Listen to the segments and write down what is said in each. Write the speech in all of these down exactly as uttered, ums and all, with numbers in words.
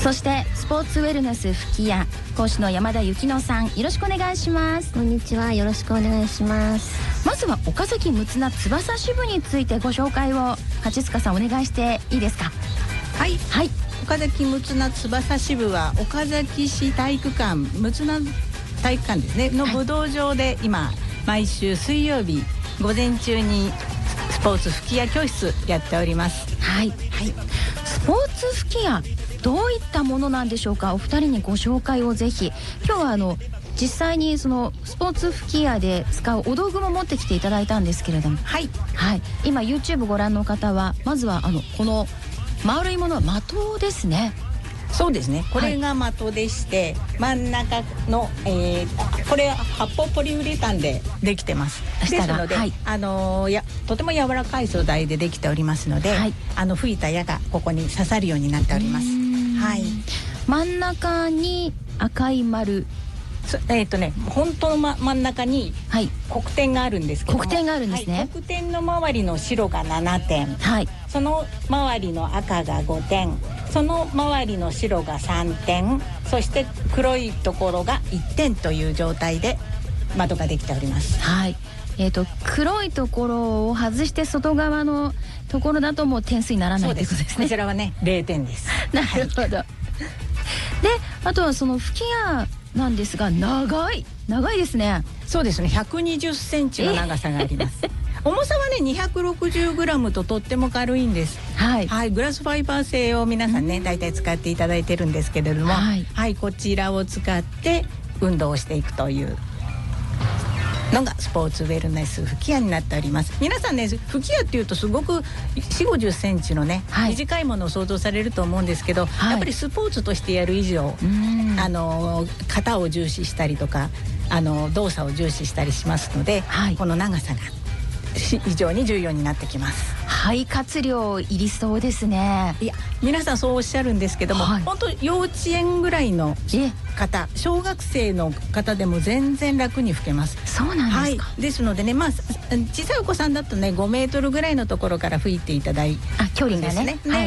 そしてスポーツウェルネス吹き矢講師の山田幸乃さん、よろしくお願いします。 こんにちは、よろしくお願いします。 まずは岡崎六名翼支部についてご紹介を蜂須賀さんお願いしていいですか。 はい、 はい、 岡崎六名翼支部は岡崎市体育館六名体育館ですねの武道場で今、はい、毎週水曜日午前中にスポーツ吹き矢教室やっております。 はい、はい、スポーツ吹き矢どういったものなんでしょうか。お二人にご紹介をぜひ。今日はあの実際にそのスポーツ吹き矢で使うお道具も持ってきていただいたんですけれども、 はい、 はい、今 YouTube ご覧の方はまずはあのこの丸いものは的ですね。 そうですね、これが的でして、はい、真ん中の、えー、これ発泡ポリウレタンでできてます。ですので、はい、あのー、やとても柔らかい素材でできておりますので、はい、あの吹いた矢がここに刺さるようになっております。はい、 真ん中に赤い丸、 えーとね、本当の、ま、真ん中に黒点があるんですけども、 黒点があるんですね、 はい、黒点の周りの白がななてん、はい、その周りの赤がごてん、その周りの白がさんてん、そして黒いところがいってんという状態で的ができております。 はい、えーと、黒いところを外して外側のところだともう点数にならないということですね。 こちらはねれいてんです。 なるほど、はい、であとはその吹き矢なんですが長い長いですね。 そうですね、ひゃくにじゅっセンチの長さがあります。重さはねにひゃくろくじゅうグラムととっても軽いんです。はい、はい、グラスファイバー製を皆さんね大体使っていただいてるんですけれども、はい、はい、こちらを使って運動をしていくというのがスポーツウェルネス吹き矢になっております。皆さんね吹き矢っていうとすごくよんじゅうごじゅっセンチのね、はい、短いものを想像されると思うんですけど、はい、やっぱりスポーツとしてやる以上、あの型を重視したりとかあの動作を重視したりしますので、はい、この長さが非常に重要になってきます。 肺活量いりそうですね。 いや皆さんそうおっしゃるんですけども、はい、本当幼稚園ぐらいの方、小学生の方でも全然楽に吹けます。 そうなんですか。 はい、ですのでね、まあ小さいお子さんだとねごメートルぐらいのところから吹いていただいて、 あ距離がね、 で、はい、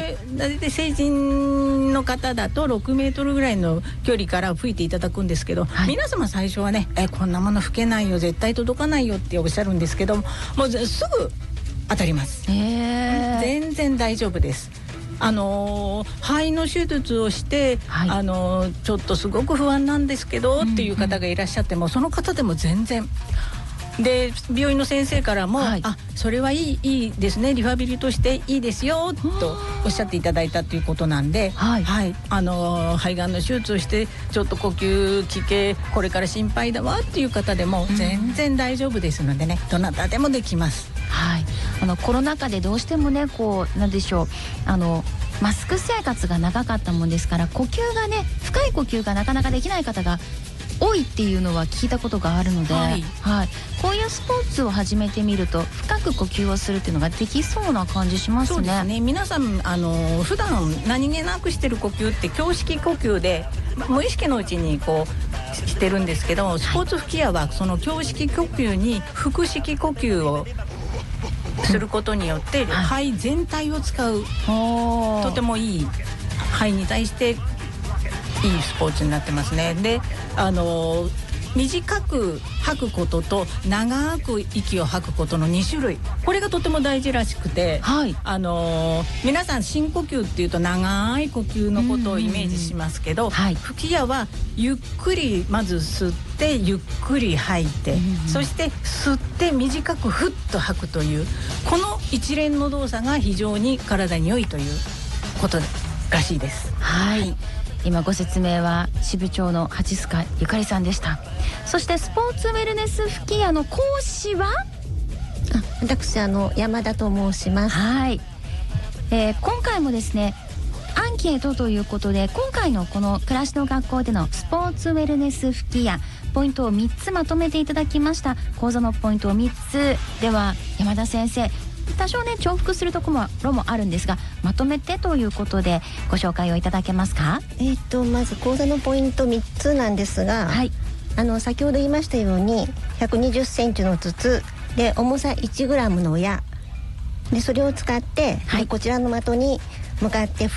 で成人の方だとろくメートルぐらいの距離から吹いていただくんですけど、はい、皆様最初はねえこんなもの吹けないよ絶対届かないよっておっしゃるんですけども、もうすぐ当たります。全然大丈夫です。あのー、肺の手術をして、はい、あのー、ちょっとすごく不安なんですけど、うんうん、っていう方がいらっしゃってもその方でも全然で病院の先生からも、はい、あそれはいい、いいですねリハビリとしていいですよとおっしゃっていただいたということなんで、はいはい、あのー、肺がんの手術をしてちょっと呼吸器系これから心配だわっていう方でも全然大丈夫ですのでね、うん、どなたでもできます。 はい、あのコロナ禍でどうしてもねこうなんでしょうあのマスク生活が長かったもんですから呼吸がね深い呼吸がなかなかできない方が多いっていうのは聞いたことがあるので、はいはい、こういうスポーツを始めてみると深く呼吸をするっていうのができそうな感じしますね。 そうですね、皆さんあの普段何気なくしてる呼吸って胸式呼吸で無意識のうちにこうしてるんですけど、スポーツ吹き矢はその胸式呼吸に腹式呼吸をすることによって肺全体を使う、はい、とてもいい肺に対していいスポーツになってますね。で、あの短く吐くことと長く息を吐くことのに種類、これがとても大事らしくて、はい、あの皆さん深呼吸っていうと長い呼吸のことをイメージしますけど、はい、吹き矢はゆっくりまず吸ってゆっくり吐いて、そして吸って短くふっと吐くというこの一連の動作が非常に体に良いということらしいです。 はい、はい、今ご説明は支部長の蜂須賀ゆかりさんでした。そしてスポーツウェルネス吹き矢の講師はあ私あの山田と申します。 はい、えー、今回もですねアンケートということで今回のこの暮らしの学校でのスポーツウェルネス吹き矢ポイントをみっつまとめていただきました。講座のポイントをみっつでは山田先生多少ね重複するところもあるんですがまとめてということでご紹介をいただけますか。 えー、とまず講座のポイントみっつなんですが、はい、あの先ほど言いましたようにひゃくにじゅっセンチの筒で重さいちグラムの矢でそれを使って、はい、こちらの的に向かって